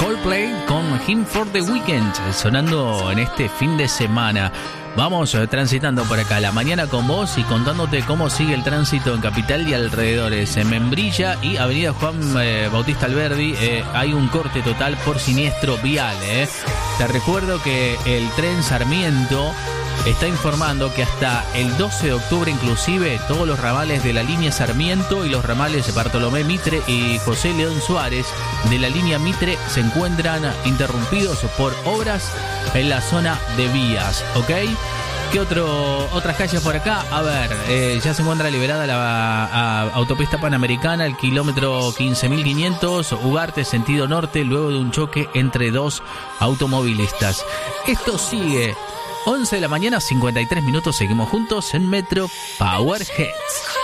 Coldplay con Him for the Weekend, sonando en este fin de semana. Vamos transitando por acá la mañana con vos y contándote cómo sigue el tránsito en Capital y alrededores. En Membrilla y Avenida Juan Bautista Alberdi hay un corte total por siniestro vial. Te recuerdo que el tren Sarmiento está informando que hasta el 12 de octubre inclusive todos los ramales de la línea Sarmiento y los ramales Bartolomé Mitre y José León Suárez de la línea Mitre se encuentran interrumpidos por obras en la zona de vías, ¿ok? ¿Qué otras calles por acá? A ver, ya se encuentra liberada la autopista Panamericana, el kilómetro 15.500, Ugarte, sentido norte, luego de un choque entre dos automovilistas. Esto sigue. 11 de la mañana, 53 minutos, seguimos juntos en Metro Power Hits.